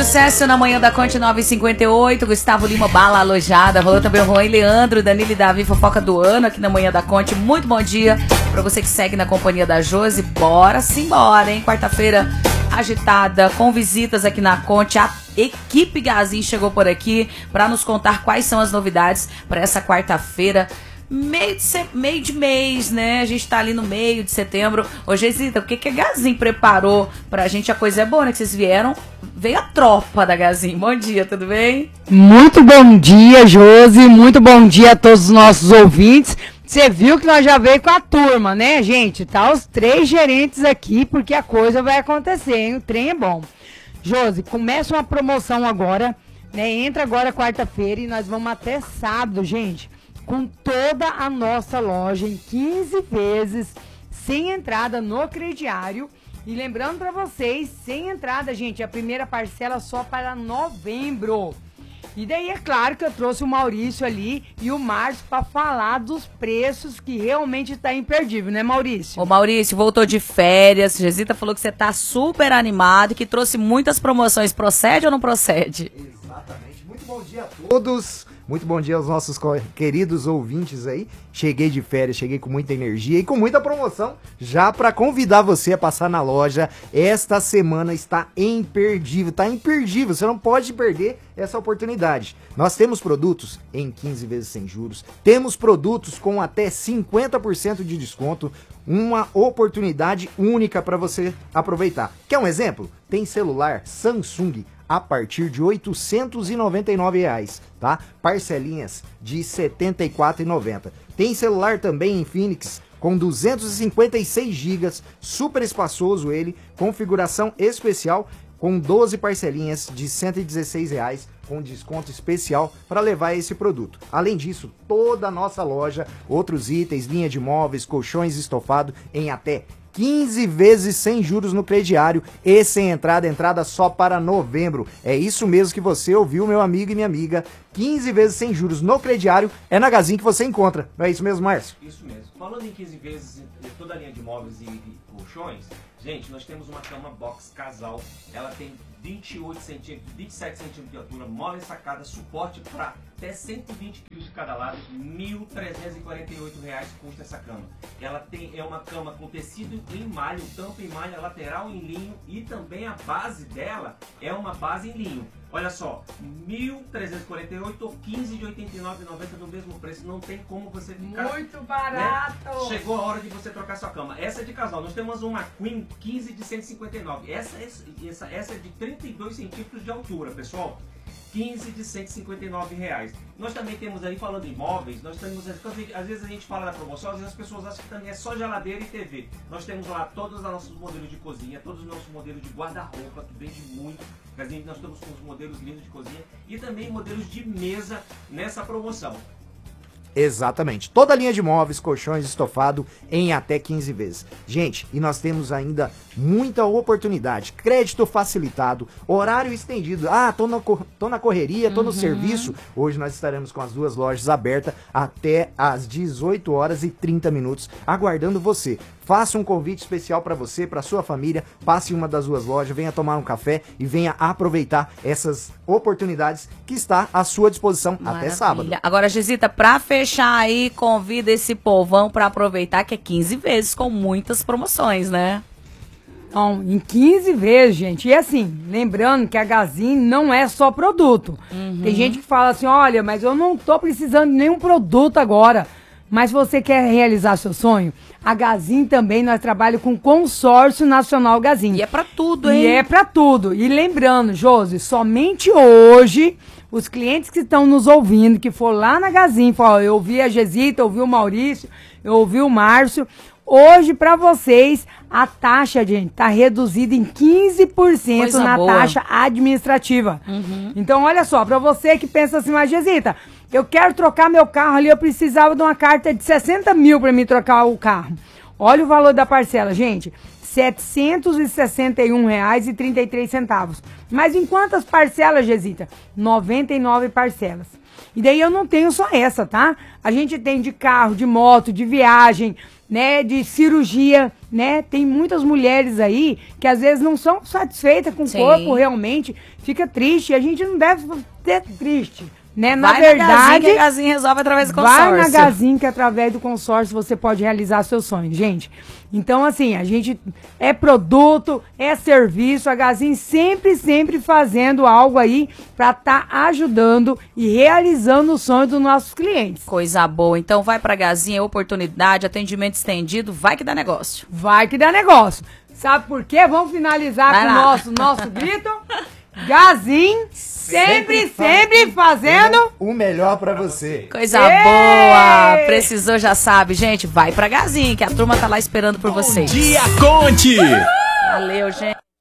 sucesso na manhã da Conte 958, Gustavo Lima, Bala Alojada, rolou também o Juan Leandro, Danilo e Davi, fofoca do ano aqui na manhã da Conte. Muito bom dia pra você que segue na companhia da Josi. Bora simbora, hein? Quarta-feira agitada, com visitas aqui na Conte. A equipe Gazin chegou por aqui pra nos contar quais são as novidades pra essa quarta-feira. Meio de mês, né? A gente tá ali no meio de setembro. Ô, Gesita, o que a Gazin preparou pra gente? A coisa é boa, né? Que vocês vieram. Veio a tropa da Gazin. Bom dia, tudo bem? Muito bom dia, Josi. Muito bom dia a todos os nossos ouvintes. Você viu que nós já veio com a turma, né, gente? Tá os 3 gerentes aqui, porque a coisa vai acontecer, hein? O trem é bom. Josi, começa uma promoção agora, né? Entra agora quarta-feira e nós vamos até sábado, gente, com toda a nossa loja em 15 vezes, sem entrada no crediário. E lembrando para vocês, sem entrada, gente, a primeira parcela só para novembro. E daí é claro que eu trouxe o Maurício ali e o Márcio para falar dos preços que realmente tá imperdível, né, Maurício? Ô, Maurício, voltou de férias. Gesita falou que você tá super animado e que trouxe muitas promoções. Procede ou não procede? Exatamente. Muito bom dia a todos. Muito bom dia aos nossos queridos ouvintes aí. Cheguei de férias, cheguei com muita energia e com muita promoção já para convidar você a passar na loja. Esta semana está imperdível, você não pode perder essa oportunidade. Nós temos produtos em 15 vezes sem juros, temos produtos com até 50% de desconto, uma oportunidade única para você aproveitar. Quer um exemplo? Tem celular Samsung a partir de R$ 899, tá? Parcelinhas de R$ 74,90. Tem celular também Infinix com 256 GB, super espaçoso ele, configuração especial com 12 parcelinhas de R$ 116, com desconto especial para levar esse produto. Além disso, toda a nossa loja, outros itens, linha de móveis, colchões estofado em até 15 vezes sem juros no crediário e sem entrada só para novembro. É isso mesmo que você ouviu, meu amigo e minha amiga. 15 vezes sem juros no crediário é na Gazin que você encontra. Não é isso mesmo, Márcio? Isso mesmo. Falando em 15 vezes toda a linha de móveis e colchões, gente, nós temos uma cama box casal. Ela tem 28 centímetros, 27 centímetros de altura, mole sacada, suporte para até 120 kg de cada lado, R$ 1.348 custa essa cama. Ela é uma cama com tecido em malha, tampa em malha, lateral em linho e também a base dela é uma base em linho. Olha só, R$ 1.348 ou 15 de R$ 89,90 do mesmo preço, não tem como você ficar... Muito barato! Né? Chegou a hora de você trocar sua cama. Essa é de casal, nós temos uma Queen 15 de 159, essa é de 32 centímetros de altura, pessoal. 15 de R$ 159. Nós também temos aí, falando em móveis, nós temos, às vezes a gente fala da promoção, às vezes as pessoas acham que também é só geladeira e TV. Nós temos lá todos os nossos modelos de cozinha, todos os nossos modelos de guarda-roupa, que vende muito. Nós estamos com os modelos lindos de cozinha e também modelos de mesa nessa promoção. Exatamente. Toda a linha de móveis, colchões, estofado em até 15 vezes. Gente, e nós temos ainda muita oportunidade. Crédito facilitado, horário estendido. Ah, tô na correria, tô no serviço. Hoje nós estaremos com as 2 lojas abertas até às 18h30, aguardando você. Faça um convite especial para você, para sua família, passe em uma das 2 lojas, venha tomar um café e venha aproveitar essas oportunidades que está à sua disposição. Maravilha. Até sábado. Agora, Gesita, para fechar aí, convida esse povão para aproveitar que é 15 vezes com muitas promoções, né? Então, em 15 vezes, gente. E assim, lembrando que a Gazin não é só produto. Tem gente que fala assim, olha, mas eu não tô precisando de nenhum produto agora. Mas você quer realizar seu sonho? A Gazin também, nós trabalhamos com Consórcio Nacional Gazin. E é pra tudo, hein? E é pra tudo. E lembrando, Josi, somente hoje, os clientes que estão nos ouvindo, que for lá na Gazin, falam, eu ouvi a Gesita, eu ouvi o Maurício, eu ouvi o Márcio. Hoje, pra vocês, a taxa, gente, tá reduzida em 15% Coisa na boa. taxa administrativa. Então, olha só, pra você que pensa assim, mas Gesita, eu quero trocar meu carro ali, eu precisava de uma carta de 60 mil para me trocar o carro. Olha o valor da parcela, gente. R$761,33. Mas em quantas parcelas, Gesita? 99 parcelas. E daí eu não tenho só essa, tá? A gente tem de carro, de moto, de viagem, né, de cirurgia, né? Tem muitas mulheres aí que às vezes não são satisfeitas com o corpo, realmente fica triste. E a gente não deve ser triste, né? Na verdade, a Gazin resolve através do consórcio. Vai na Gazin que através do consórcio você pode realizar seus sonhos, gente. Então, assim, a gente é produto, é serviço, a Gazin sempre fazendo algo aí pra estar ajudando e realizando o sonho dos nossos clientes. Coisa boa. Então vai pra Gazin, é oportunidade, atendimento estendido, vai que dá negócio. Vai que dá negócio. Sabe por quê? Vamos finalizar Vai com o nosso grito. Gazin, sempre fazendo o melhor pra você. Coisa boa. Precisou, já sabe. Gente, vai pra Gazin, que a turma tá lá esperando por vocês. Dia Conte! Valeu, gente.